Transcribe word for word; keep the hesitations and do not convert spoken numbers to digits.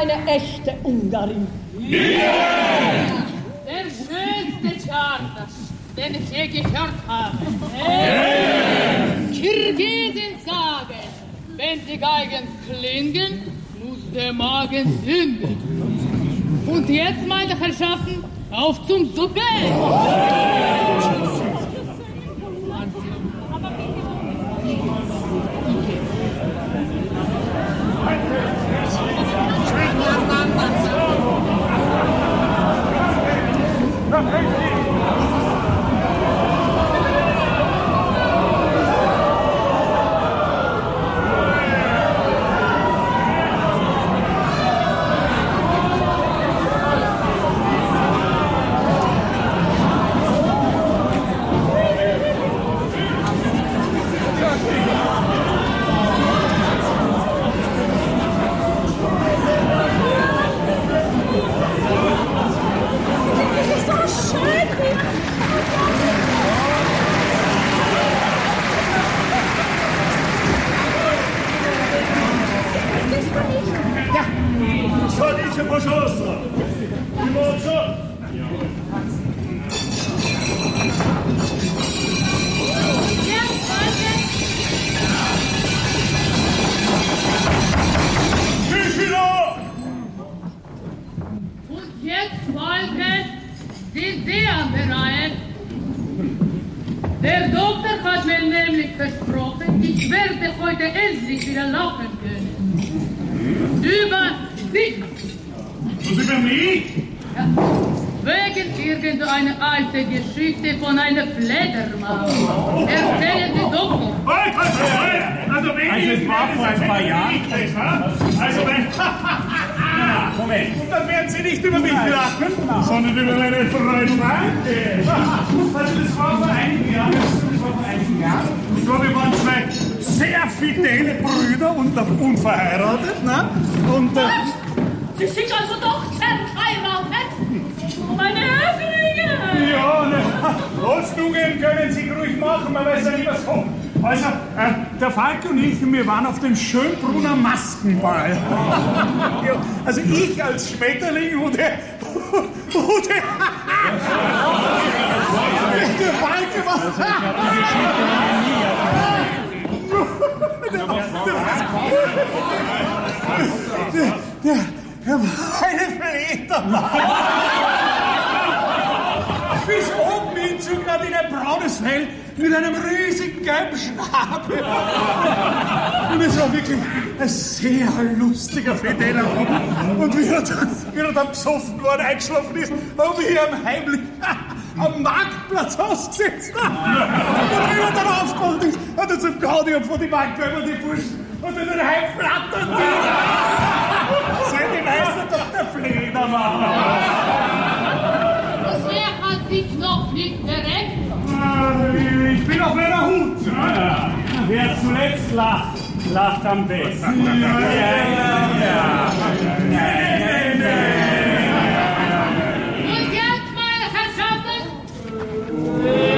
eine echte Ungarin. Yeah! Der schönste Charter, den ich je gehört habe. Yeah! Kirgisen sagen, wenn die Geigen klingen, muss der Magen singen. Und jetzt, meine Herrschaften, auf zum Suppe! Geschichte von einer Fledermaus. Erzählen Sie doch noch. Also, wenn es war vor ein paar Jahren. Also, wenn. Moment. Und dann werden Sie nicht über mich lachen, sondern über meine Freunde. Also, das war vor einigen Jahren. Das war vor einigen Jahren. Ich glaube, wir waren zwei sehr fidele Brüder und unverheiratet. Ne? Und. Äh, Sie sind also doch verheiratet? Meine Höflinge! Ja, ne, Holzstungen können Sie ruhig machen, man weiß ja nie, was kommt. Also, äh, der Falk und ich, wir waren auf dem Schönbrunner Maskenball. Ja, also ich als Schmetterling und der... Und der... Der Falk war... Der... Der... Der war eine Fledermaus. Bis oben hin sogar in ein braunes Fell mit einem riesigen gelben Schnabel. Und es war wirklich ein sehr lustiger fideler Abend. Und wie er dann, wie er dann besoffen geworden eingeschlafen ist, habe ich ihm heimlich am Marktplatz ausgesetzt. Und wie er dann aufgewacht ist, hat er zum Gaudi und von die Marktweiber die Burschen und dann heimflattern die. Seitdem heißt er doch der Fledermaus. Wer hat sich noch nicht direkt? Ich bin auf meiner Hut. Ja, ja. Wer zuletzt lacht, lacht am besten. Ja, ja, ja. ja. Nein, nein, nein. Und jetzt, meine Herrschaften,